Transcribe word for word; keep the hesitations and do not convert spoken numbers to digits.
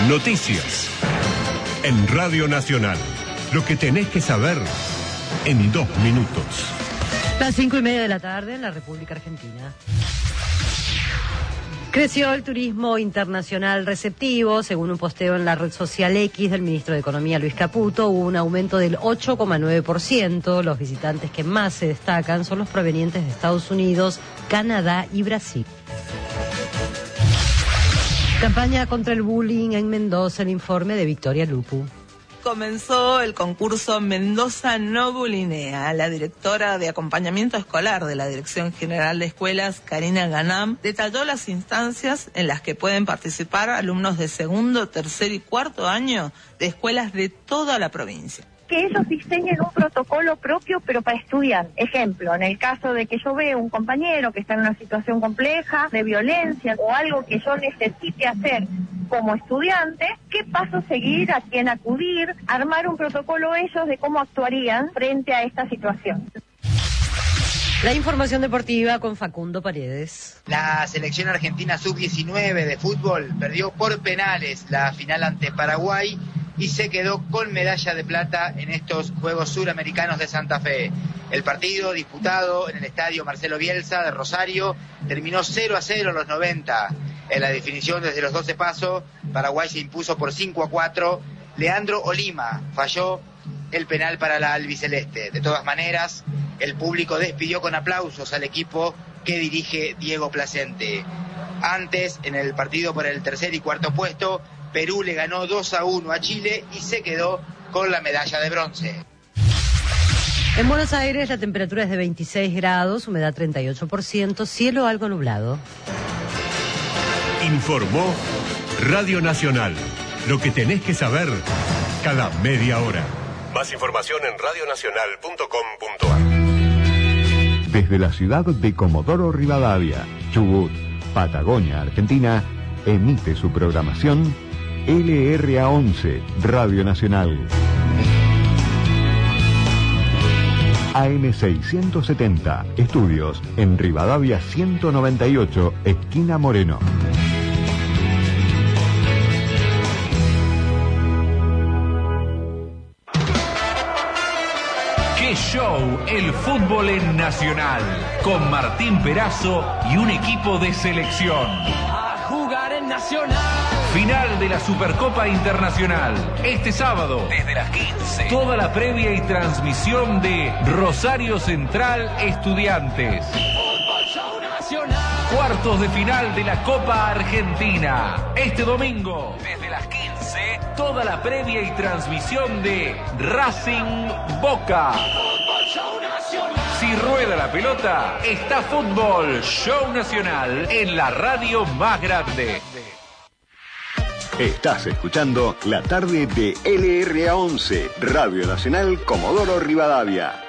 Noticias. En Radio Nacional. Lo que tenés que saber en dos minutos. Las cinco y media de la tarde en la República Argentina. Creció el turismo internacional receptivo, según un posteo en la red social X del ministro de Economía Luis Caputo, hubo un aumento del ocho coma nueve por ciento. Los visitantes que más se destacan son los provenientes de Estados Unidos, Canadá y Brasil. Campaña contra el bullying en Mendoza, el informe de Victoria Lupu. Comenzó el concurso Mendoza No Bulinea. La directora de acompañamiento escolar de la Dirección General de Escuelas, Karina Ganam, detalló las instancias en las que pueden participar alumnos de segundo, tercer y cuarto año de escuelas de toda la provincia. Que ellos diseñen un protocolo propio, pero para estudiar. Ejemplo, en el caso de que yo vea un compañero que está en una situación compleja, de violencia, o algo que yo necesite hacer como estudiante, ¿qué paso seguir? ¿A quién acudir? Armar un protocolo ellos de cómo actuarían frente a esta situación. La información deportiva con Facundo Paredes. La selección argentina sub diecinueve de fútbol perdió por penales la final ante Paraguay y se quedó con medalla de plata en estos Juegos Suramericanos de Santa Fe. El partido disputado en el estadio Marcelo Bielsa de Rosario terminó cero a cero en los noventa. En la definición desde los doce pasos, Paraguay se impuso por cinco a cuatro. Leandro Olima falló el penal para la albiceleste. De todas maneras, el público despidió con aplausos al equipo que dirige Diego Placente. Antes, en el partido por el tercer y cuarto puesto, Perú le ganó dos a uno a Chile y se quedó con la medalla de bronce. En Buenos Aires la temperatura es de veintiséis grados, humedad treinta y ocho por ciento, cielo algo nublado. Informó Radio Nacional. Lo que tenés que saber cada media hora. Más información en radio nacional punto com punto a r. Desde la ciudad de Comodoro Rivadavia, Chubut, Patagonia, Argentina, emite su programación L R A once, Radio Nacional. A M seiscientos setenta, estudios en Rivadavia ciento noventa y ocho, esquina Moreno. ¡Qué show! El fútbol en Nacional, con Martín Perazo y un equipo de selección. A jugar en Nacional. Final de la Supercopa Internacional. Este sábado, desde las quince. Toda la previa y transmisión de Rosario Central Estudiantes. Fútbol Show Nacional. Cuartos de final de la Copa Argentina. Este domingo, desde las quince. Toda la previa y transmisión de Racing Boca. Fútbol Show Nacional. Si rueda la pelota, está Fútbol Show Nacional en la radio más grande. Estás escuchando la tarde de L R A once, Radio Nacional Comodoro Rivadavia.